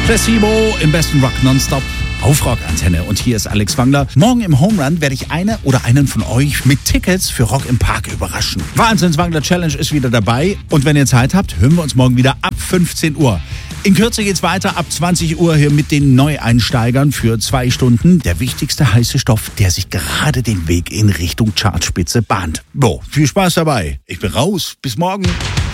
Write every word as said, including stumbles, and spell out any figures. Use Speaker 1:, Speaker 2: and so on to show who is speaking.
Speaker 1: Placebo im besten Rock nonstop auf Rockantenne. Und hier ist Alex Wangler. Morgen im Home Run werde ich eine oder einen von euch mit Tickets für Rock im Park überraschen. Wahnsinns Wangler Challenge ist wieder dabei. Und wenn ihr Zeit habt, hören wir uns morgen wieder ab fünfzehn Uhr. In Kürze geht's weiter ab zwanzig Uhr hier mit den Neueinsteigern für zwei Stunden. Der wichtigste heiße Stoff, der sich gerade den Weg in Richtung Chartspitze bahnt. So, viel Spaß dabei. Ich bin raus. Bis morgen.